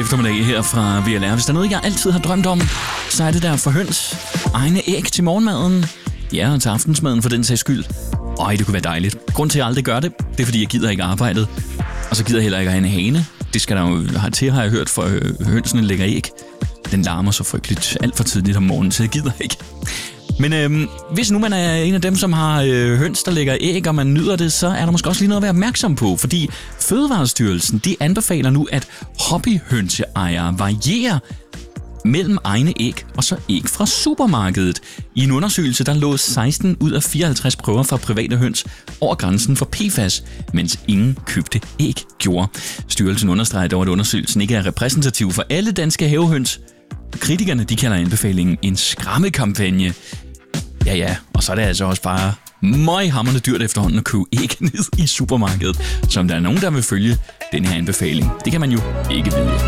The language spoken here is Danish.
eftermiddag her fra VLR. Hvis der er noget, jeg altid har drømt om, så er det der for høns. Egne æg til morgenmaden. Ja, og til aftensmaden for den sags skyld. Det kunne være dejligt. Grund til, at jeg aldrig gør det, det er, fordi jeg gider ikke arbejdet. Og så gider jeg heller ikke have en hane. Det skal der jo have til, har jeg hørt, for hønsene lægger æg. Den larmer så frygteligt alt for tidligt om morgenen, så jeg gider ikke. Men hvis nu man er en af dem, som har høns, der lægger æg, og man nyder det, så er der måske også lige noget at være opmærksom på. Fordi Fødevarestyrelsen, de anbefaler nu, at hobbyhønseejere varierer mellem egne æg og så æg fra supermarkedet. I en undersøgelse, der lå 16 ud af 54 prøver fra private høns over grænsen for PFAS, mens ingen købte æg gjorde. Styrelsen understreger dog, at undersøgelsen ikke er repræsentativ for alle danske havehøns. Kritikerne, de kalder anbefalingen en skræmmekampagne. Ja, og så er det altså også bare møghamrende dyrt efterhånden at købe æg ned i supermarkedet, som der er nogen, der vil følge den her anbefaling. Det kan man jo ikke vide.